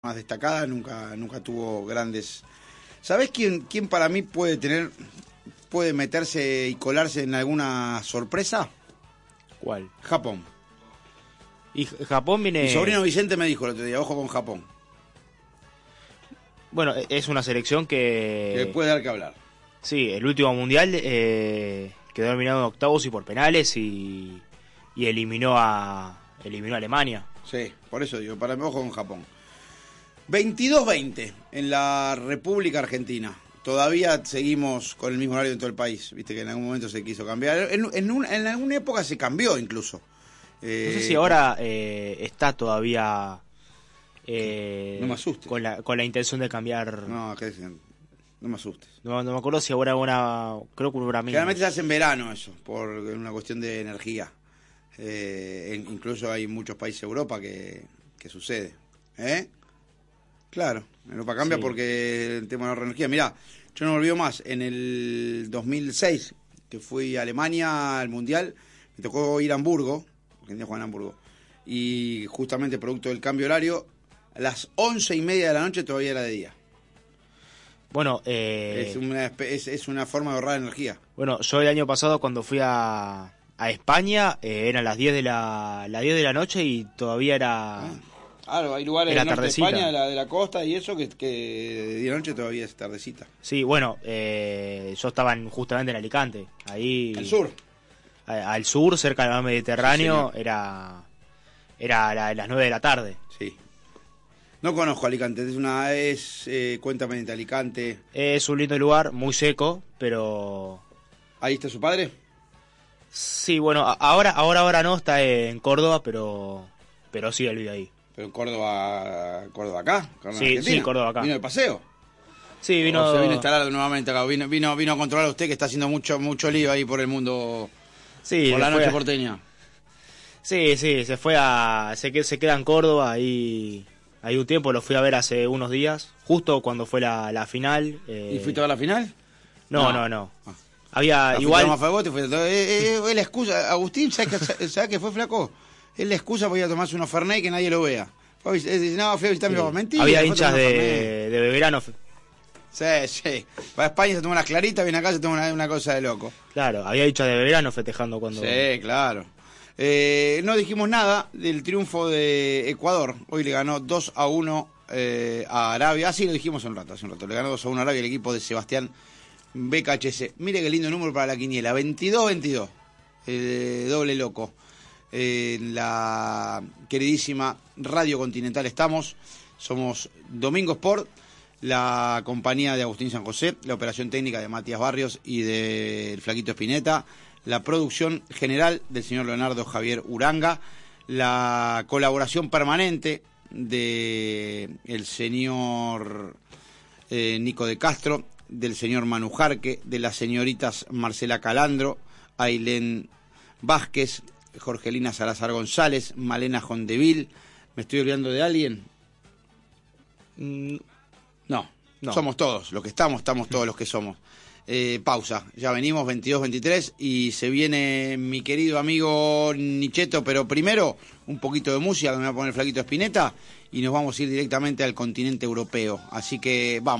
más destacada, nunca tuvo grandes. ¿Sabés quién para mí puede meterse y colarse en alguna sorpresa? ¿Cuál? Japón. Y Japón viene... Mi sobrino Vicente me dijo el otro día, ojo con Japón. Bueno, es una selección que puede dar que hablar. Sí, el último mundial quedó eliminado en octavos y por penales y eliminó a Alemania. Sí, por eso digo, para mí ojo con Japón. 22:20 en la República Argentina. Todavía seguimos con el mismo horario en todo el país. Viste que en algún momento se quiso cambiar. En alguna época se cambió incluso. No sé si ahora está todavía no me asustes. con la intención de cambiar. No me asustes. No me acuerdo si ahora creo que una misma. Generalmente se hace en verano eso, por una cuestión de energía. Incluso hay muchos países de Europa que sucede. Claro, en Europa cambia sí. Porque el tema de la energía. Mirá, yo no me olvido más, en el 2006, que fui a Alemania al Mundial, me tocó ir a Hamburgo, Argentina juega en Hamburgo, y justamente producto del cambio horario, a las 11:30 de la noche todavía era de día. Bueno, es una forma de ahorrar energía. Bueno, yo el año pasado cuando fui a España, eran las 10 de la noche y todavía era... Claro, hay lugares del norte de España, de la costa y eso, que de día a noche todavía es tardecita. Sí, bueno, yo estaba justamente en Alicante, ahí... ¿Al sur? Al sur, cerca del mar Mediterráneo, sí, era las 9 de la tarde. Sí. No conozco Alicante, cuéntame de Alicante. Es un lindo lugar, muy seco, pero... ¿Ahí está su padre? Sí, bueno, ahora no, está en Córdoba, pero sí, él vive ahí. ¿Pero en Córdoba acá? Sí, Córdoba acá. ¿Vino de paseo? Sí, vino... ¿O se vino a instalar nuevamente acá? ¿Vino a controlar a usted que está haciendo mucho lío ahí por el mundo, sí, por la noche porteña? Sí, se fue se queda en Córdoba, ahí un tiempo, lo fui a ver hace unos días, justo cuando fue la final. ¿Y fuiste a ver la final? No. Ah. Había igual... Es la excusa, Agustín, ¿sabes que fue flaco? Es la excusa para ir a tomarse unos Fernet y que nadie lo vea. No, fui a visitar a mi papá. Mentira. Había hinchas de Belgrano. Sí. Va a España, se toma unas claritas, viene acá, se toma una cosa de loco. Claro, había hinchas de Belgrano festejando cuando... Sí, claro. No dijimos nada del triunfo de Ecuador. Hoy le ganó 2-1 a Arabia. Sí, lo dijimos hace un rato. Le ganó 2-1 a Arabia el equipo de Sebastián BKHC. Mire qué lindo número para la quiniela. 22-22. Doble loco. En la queridísima Radio Continental somos Domingo Sport, la compañía de Agustín San José, la operación técnica de Matías Barrios y del Flaquito Espineta, la producción general del señor Leonardo Javier Uranga, la colaboración permanente del señor Nico de Castro, del señor Manu Jarque, de las señoritas Marcela Calandro, Ailén Vázquez, Jorgelina Salazar González, Malena Jondeville. ¿Me estoy olvidando de alguien? No. Somos todos los que estamos todos los que somos. Pausa, ya venimos 22-23 y se viene mi querido amigo Nicheto, pero primero un poquito de música que me va a poner el Flaquito Espineta y nos vamos a ir directamente al continente europeo. Así que vamos.